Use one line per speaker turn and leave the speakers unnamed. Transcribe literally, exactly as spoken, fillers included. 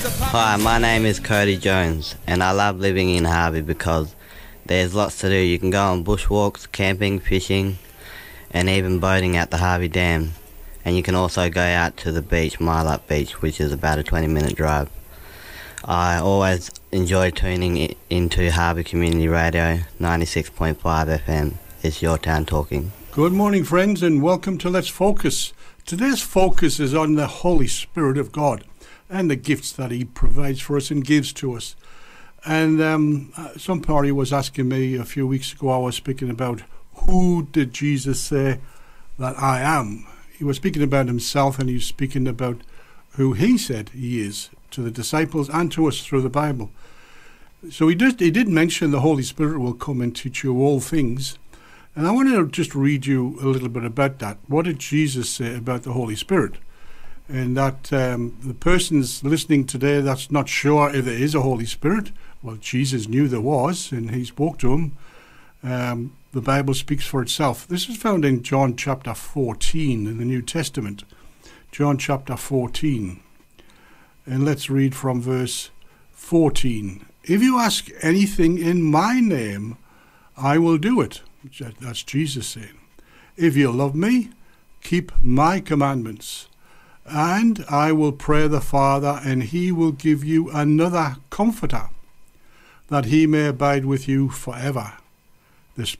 Hi, my name is Cody Jones, and I love living in Harvey because there's lots to do. You can go on bushwalks, camping, fishing, and even boating at the Harvey Dam. And you can also go out to the beach, Mile Up Beach, which is about a twenty minute drive. I always enjoy tuning i- into Harvey Community Radio, ninety-six point five F M. It's your town talking.
Good morning, friends, and welcome to Let's Focus. Today's focus is on the Holy Spirit of God and the gifts that he provides for us and gives to us. And um, somebody was asking me a few weeks ago, I was speaking about who did Jesus say that I am? He was speaking about himself, and he was speaking about who he said he is to the disciples and to us through the Bible. So he did, he did mention the Holy Spirit will come and teach you all things. And I want to just read you a little bit about that. What did Jesus say about the Holy Spirit? And that um, the person's listening today that's not sure if there is a Holy Spirit, well, Jesus knew there was, and he spoke to him. Um, the Bible speaks for itself. This is found in John chapter fourteen in the New Testament. John chapter fourteen. And let's read from verse fourteen. If you ask anything in my name, I will do it. That's Jesus saying. If you love me, keep my commandments. And I will pray the Father, and he will give you another comforter, that he may abide with you forever. The